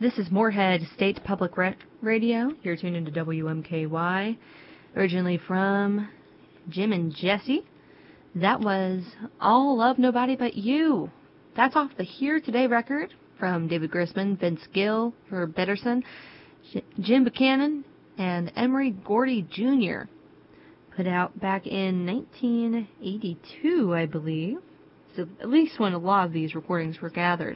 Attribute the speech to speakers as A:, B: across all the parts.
A: This is Moorhead State Public Radio. You're tuned into WMKY. Originally from Jim and Jesse. That was All Love Nobody But You. That's off the Here Today record from David Grisman, Vince Gill, Herb Bitterson, Jim Buchanan, and Emery Gordy Jr. Put out back in 1982, I believe. So at least when a lot of these recordings were gathered.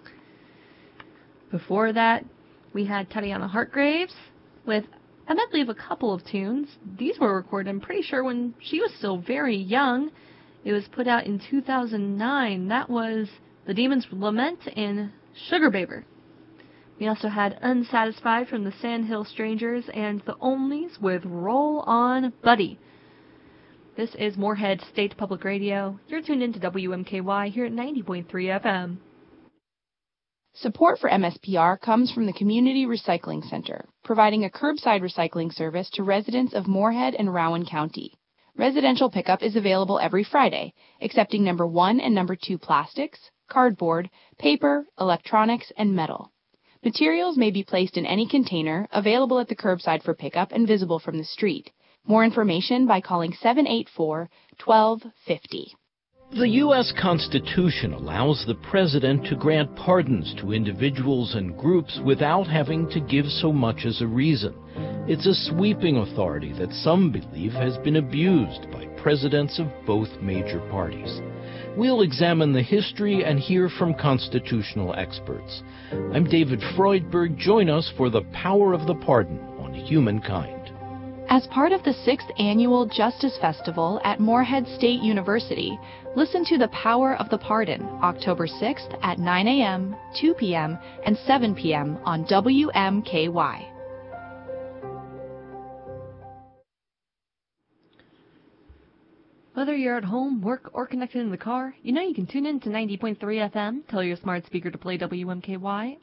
A: Before that, we had Tatiana Hartgraves with a medley of a couple of tunes. These were recorded, I'm pretty sure, when she was still very young. It was put out in 2009. That was The Demon's Lament and Sugar Baber. We also had Unsatisfied from the Sandhill Strangers and The Onlys with Roll On Buddy. This is Moorhead State Public Radio. You're tuned into WMKY here at 90.3 FM.
B: Support for MSPR comes from the Community Recycling Center, providing a curbside recycling service to residents of Moorhead and Rowan County. Residential pickup is available every Friday, accepting number 1 and number 2 plastics, cardboard, paper, electronics, and metal. Materials may be placed in any container, available at the curbside for pickup and visible from the street. More information by calling 784-1250.
C: The U.S. Constitution allows the President to grant pardons to individuals and groups without having to give so much as a reason. It's a sweeping authority that some believe has been abused by presidents of both major parties. We'll examine the history and hear from constitutional experts. I'm David Freudberg. Join us for The Power of the Pardon on Humankind.
B: As part of the 6th Annual Justice Festival at Moorhead State University, listen to The Power of the Pardon, October 6th at 9 a.m., 2 p.m., and 7 p.m. on WMKY.
A: Whether you're at home, work, or connected in the car, you know you can tune in to 90.3 FM, tell your smart speaker to play WMKY,